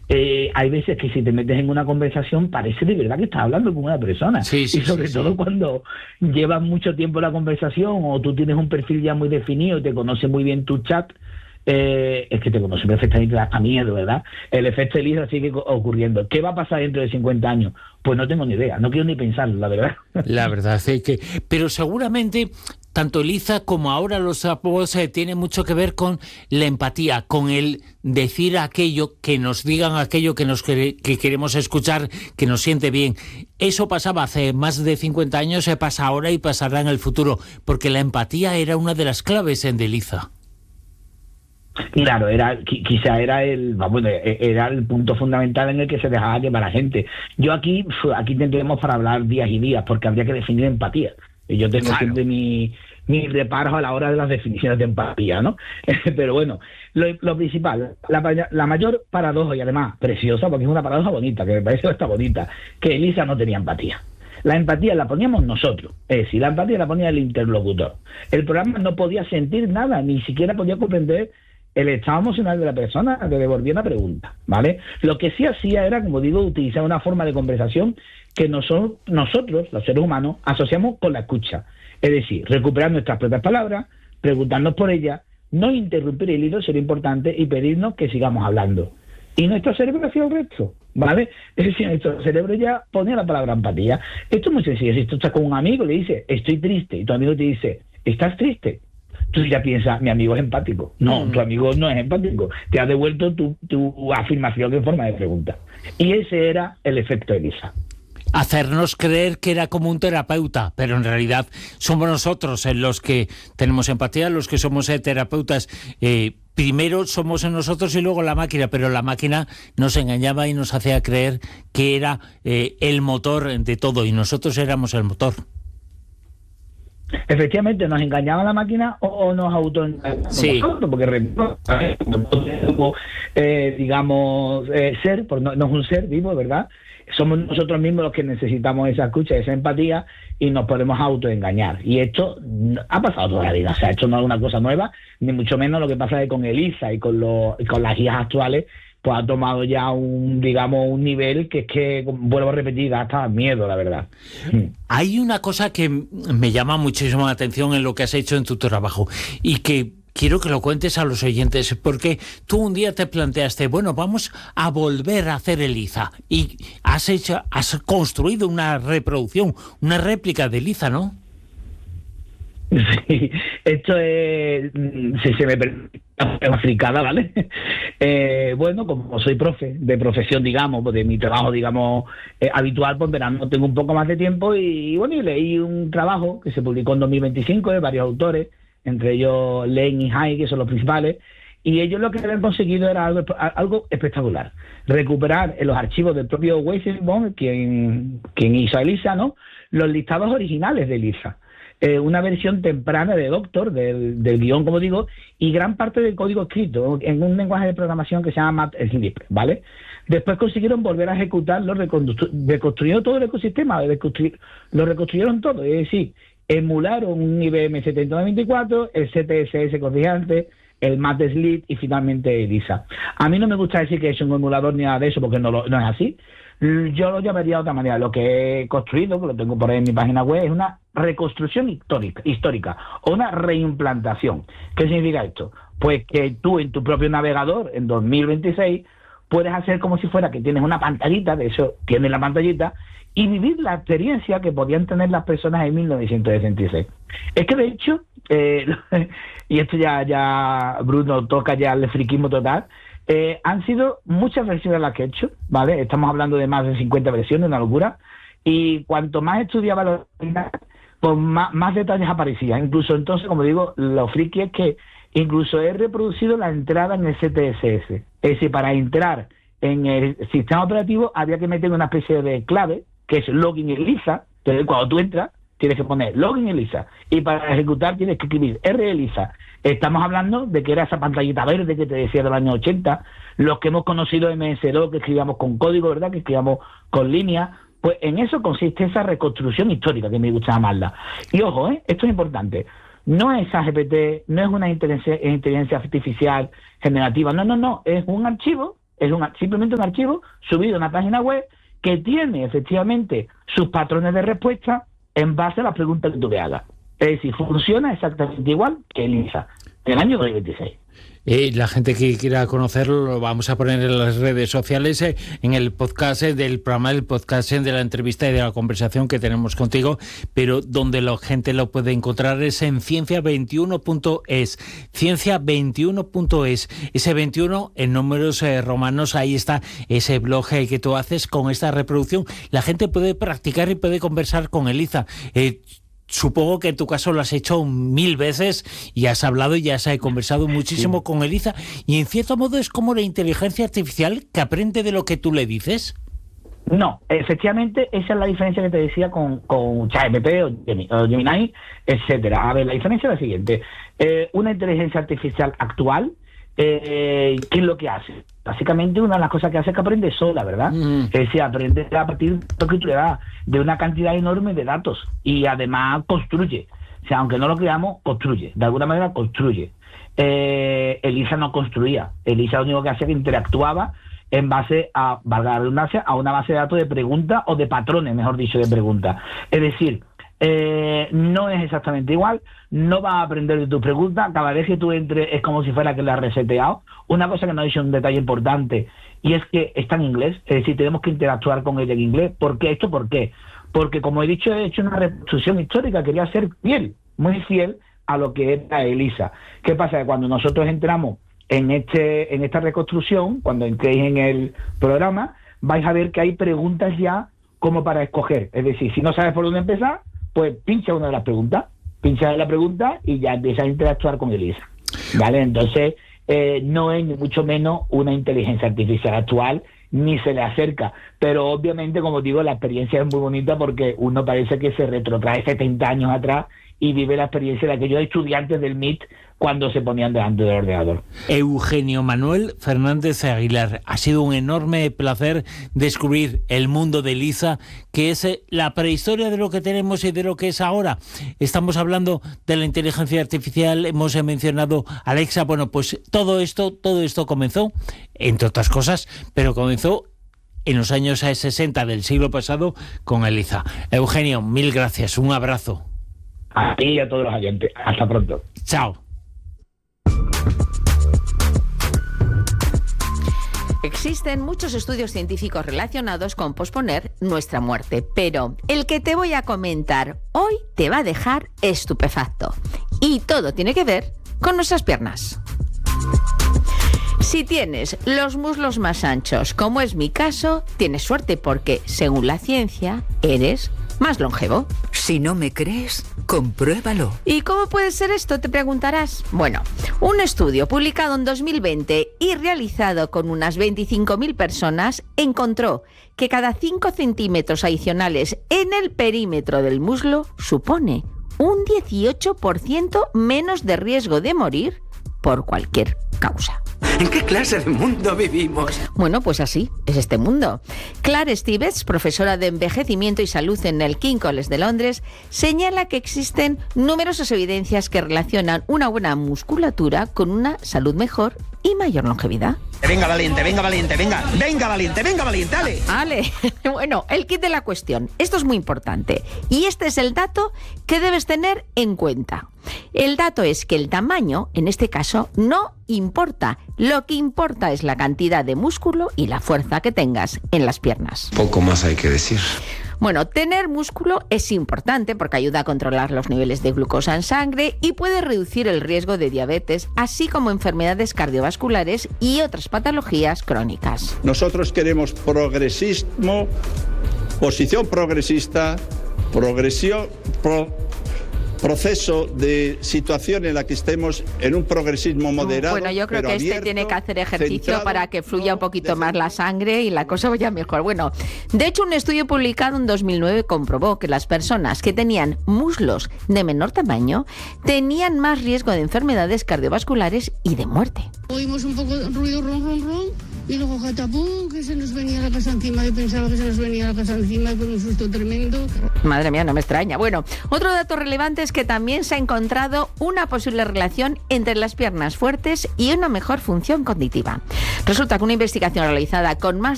hay veces que si te metes en una conversación parece de verdad que estás hablando con una persona. Sí, y sobre todo cuando llevas mucho tiempo la conversación o tú tienes un perfil ya muy definido y te conoce muy bien tu chat, es que te conoce perfectamente, da hasta miedo, ¿verdad? El efecto Elisa sigue ocurriendo. ¿Qué va a pasar dentro de 50 años? Pues no tengo ni idea, no quiero ni pensarlo, la verdad. La verdad es que... Pero seguramente tanto Elisa como ahora los apos tienen mucho que ver con la empatía, con el decir aquello, que nos digan aquello que queremos escuchar, que nos siente bien. Eso pasaba hace más de 50 años, se pasa ahora y pasará en el futuro, porque la empatía era una de las claves en Elisa. Claro, quizá era el punto fundamental en el que se dejaba llevar a la gente. Yo aquí tendremos para hablar días y días, porque habría que definir empatía. Y yo tengo siempre mis reparos a la hora de las definiciones de empatía, ¿no? Pero bueno, lo principal, la mayor paradoja, y además preciosa, porque es una paradoja bonita, que me parece que está bonita, que Elisa no tenía empatía. La empatía la poníamos nosotros, es decir, la empatía la ponía el interlocutor. El programa no podía sentir nada, ni siquiera podía comprender el estado emocional de la persona que devolvía una pregunta, ¿vale? Lo que sí hacía era, como digo, utilizar una forma de conversación que nosotros, los seres humanos, asociamos con la escucha. Es decir, recuperar nuestras propias palabras, preguntarnos por ellas, no interrumpir el hilo, sería importante, y pedirnos que sigamos hablando. Y nuestro cerebro hacía el resto, ¿vale? Es decir, nuestro cerebro ya ponía la palabra empatía. Esto es muy sencillo. Si tú estás con un amigo y le dices, estoy triste, y tu amigo te dice, ¿estás triste? Tú ya piensas, mi amigo es empático. No, tu amigo no es empático. Te ha devuelto tu afirmación en forma de pregunta. Y ese era el efecto Elisa. Hacernos creer que era como un terapeuta, pero en realidad somos nosotros los que tenemos empatía, los que somos terapeutas. Primero somos nosotros y luego la máquina, pero la máquina nos engañaba y nos hacía creer que era el motor de todo, y nosotros éramos el motor. Efectivamente, nos engañaba la máquina o nos autoengañamos nosotros, porque ser, pues no es un ser vivo, ¿verdad? Somos nosotros mismos los que necesitamos esa escucha, esa empatía, y nos podemos autoengañar. Y esto ha pasado toda la vida, o sea, esto no es una cosa nueva, ni mucho menos. Lo que pasa es que con Elisa y con las guías actuales, pues ha tomado ya un nivel que es que, vuelvo a repetir, da hasta miedo, la verdad. Hay una cosa que me llama muchísimo la atención en lo que has hecho en tu trabajo, y que quiero que lo cuentes a los oyentes, porque tú un día te planteaste, bueno, vamos a volver a hacer Elisa, y has construido una reproducción, una réplica de Elisa, ¿no? Sí, esto es, si se me permite, una fricada, ¿vale? Bueno, como soy de profesión, digamos, de mi trabajo, digamos, habitual, pues verán, no tengo un poco más de tiempo, y bueno, y leí un trabajo que se publicó en 2025 de varios autores, entre ellos Len y Hay, que son los principales, y ellos lo que habían conseguido era algo espectacular: recuperar en los archivos del propio Weizenbaum, quien hizo a Elisa, ¿no?, los listados originales de Elisa. Una versión temprana de Doctor, del guión, como digo, y gran parte del código escrito en un lenguaje de programación que se llama Matplotlib, ¿vale? Después consiguieron volver a ejecutarlo, reconstruyendo todo el ecosistema, lo reconstruyeron todo, es decir, emularon un IBM 7094, el CTSS corrigiente, el Matplotlib y finalmente Elisa. A mí no me gusta decir que es un emulador ni nada de eso, porque no es así. Yo lo llamaría de otra manera. Lo que he construido, que lo tengo por ahí en mi página web, es una reconstrucción histórica o una reimplantación. ¿Qué significa esto? Pues que tú en tu propio navegador, en 2026, puedes hacer como si fuera que tienes una pantallita, de eso tienes la pantallita, y vivir la experiencia que podían tener las personas en 1966. Es que de hecho, y esto ya Bruno toca ya el friquismo total, han sido muchas versiones las que he hecho, ¿vale? Estamos hablando de más de 50 versiones, una locura, y cuanto más estudiaba los originales, pues más detalles aparecían. Incluso entonces, como digo, lo friki es que incluso he reproducido la entrada en el CTSS. Es decir, para entrar en el sistema operativo había que meter una especie de clave, que es login Elisa. Entonces, cuando tú entras, tienes que poner login Elisa, y para ejecutar tienes que escribir Elisa. Estamos hablando de que era esa pantallita verde que te decía de los años 80, los que hemos conocido MS2, que escribíamos con código, ¿verdad?, que escribíamos con línea. Pues en eso consiste esa reconstrucción histórica, que me gusta llamarla. Y ojo, esto es importante, no es GPT, no es una inteligencia artificial generativa, no, es un archivo es simplemente un archivo subido a una página web que tiene efectivamente sus patrones de respuesta en base a las preguntas que tú le hagas. Es decir, funciona exactamente igual que ELIZA del año 2026. La gente que quiera conocerlo lo vamos a poner en las redes sociales, en el podcast del programa, el podcast de la entrevista y de la conversación que tenemos contigo, pero donde la gente lo puede encontrar es en ciencia21.es, ciencia21.es, ese 21 en números romanos, ahí está ese blog que tú haces con esta reproducción. La gente puede practicar y puede conversar con ELIZA. Supongo que en tu caso lo has hecho 1000 veces y has hablado y has conversado muchísimo con ELIZA, y en cierto modo es como la inteligencia artificial que aprende de lo que tú le dices. No, efectivamente esa es la diferencia que te decía con ChatGPT o Gemini, etcétera. A ver, la diferencia es la siguiente. Una inteligencia artificial actual, ¿qué es lo que hace? Básicamente una de las cosas que hace es que aprende sola, ¿verdad? Es decir, aprende a partir de lo que tú le das, de una cantidad enorme de datos, y además construye. O sea, aunque no lo creamos, construye. De alguna manera construye. ELIZA no construía. ELIZA lo único que hacía es que interactuaba en base a, valga la redundancia, a una base de datos de preguntas o de patrones, mejor dicho, de preguntas. Es decir, no es exactamente igual, no va a aprender de tus preguntas, cada vez que tú entres es como si fuera que la has reseteado. Una cosa que no he dicho, un detalle importante, y es que está en inglés, es decir, tenemos que interactuar con ella en inglés. ¿Por qué esto? ¿Por qué? Porque, como he dicho, he hecho una reconstrucción histórica, quería ser fiel, muy fiel a lo que era ELIZA. ¿Qué pasa? Que cuando nosotros entramos en esta reconstrucción, cuando entréis en el programa, vais a ver que hay preguntas ya como para escoger. Es decir, si no sabes por dónde empezar, pues pincha una de las preguntas, pincha la pregunta y ya empiezas a interactuar con ELIZA, ¿vale? Entonces, no es ni mucho menos una inteligencia artificial actual, ni se le acerca, pero obviamente, como digo, la experiencia es muy bonita porque uno parece que se retrotrae 70 años atrás y vive la experiencia de aquellos estudiantes del MIT cuando se ponían delante del ordenador. Eugenio Manuel Fernández Aguilar, ha sido un enorme placer descubrir el mundo de ELIZA, que es la prehistoria de lo que tenemos y de lo que es ahora. Estamos hablando de la inteligencia artificial, hemos mencionado Alexa. Bueno, pues todo esto comenzó, entre otras cosas, pero comenzó en los años 60 del siglo pasado con ELIZA. Eugenio, mil gracias, un abrazo. A ti y a todos los oyentes. Hasta pronto. Chao. Existen muchos estudios científicos relacionados con posponer nuestra muerte, pero el que te voy a comentar hoy te va a dejar estupefacto. Y todo tiene que ver con nuestras piernas. Si tienes los muslos más anchos, como es mi caso, tienes suerte porque, según la ciencia, eres más longevo. Si no me crees, compruébalo. ¿Y cómo puede ser esto?, te preguntarás. Bueno, un estudio publicado en 2020 y realizado con unas 25.000 personas encontró que cada 5 centímetros adicionales en el perímetro del muslo supone un 18% menos de riesgo de morir por cualquier causa. ¿En qué clase de mundo vivimos? Bueno, pues así es este mundo. Clare Stevens, profesora de envejecimiento y salud en el King's College de Londres, señala que existen numerosas evidencias que relacionan una buena musculatura con una salud mejor y mayor longevidad. Venga, valiente, venga, valiente, venga, venga, valiente, venga, valiente, dale. Vale, bueno, el kit de la cuestión. Esto es muy importante. Y este es el dato que debes tener en cuenta. El dato es que el tamaño, en este caso, no importa. Lo que importa es la cantidad de músculo y la fuerza que tengas en las piernas. Poco más hay que decir. Bueno, tener músculo es importante porque ayuda a controlar los niveles de glucosa en sangre y puede reducir el riesgo de diabetes, así como enfermedades cardiovasculares y otras patologías crónicas. Nosotros queremos progresismo, posición progresista, proceso de situación en la que estemos en un progresismo moderado. Bueno, yo creo que abierto, tiene que hacer ejercicio centrado, para que fluya un poquito más la sangre y la cosa vaya mejor. Bueno, de hecho, un estudio publicado en 2009 comprobó que las personas que tenían muslos de menor tamaño tenían más riesgo de enfermedades cardiovasculares y de muerte. Oímos un poco de ruido, ron, ron, ron. Y luego catapum, que se nos venía la casa encima. Yo pensaba que se nos venía la casa encima con un susto tremendo. Madre mía, no me extraña. Bueno, otro dato relevante es que también se ha encontrado una posible relación entre las piernas fuertes y una mejor función cognitiva. Resulta que una investigación realizada con más